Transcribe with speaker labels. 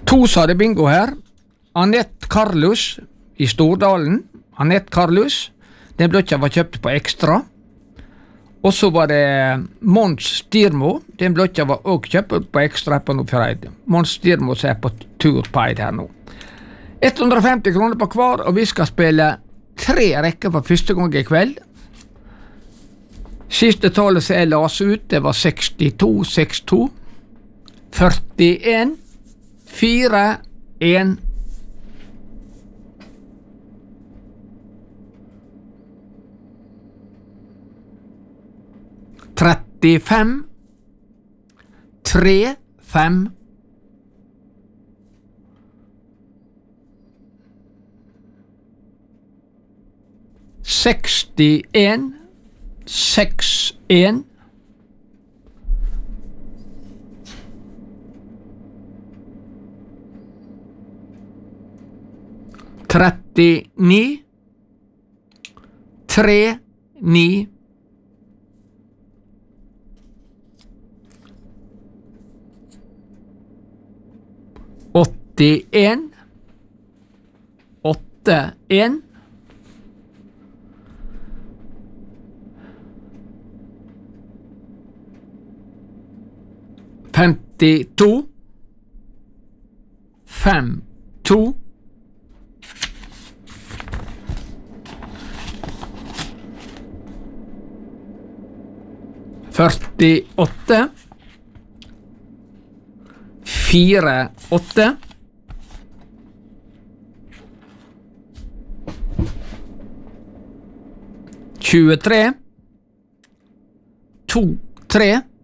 Speaker 1: To sa det bingo her. Annette Carlus i Stordalen. Annette Carlus. Den blokka var kjøpt på Ekstra. Og så var det Mons Stiermo. Den blokka var også kjøpt på Ekstra på Nordfjordeid. Mons Stiermo som er på tur på Eid her nå. 150 kroner på hver, og vi skal spille 3 rekker for første gang i kveld. Siste tallet som jeg las ut, det var 62-62. 41 4 1 35 3 5 61 6 1 39 3 9 81 8 1 52 5 2 48 4 8 23 2 3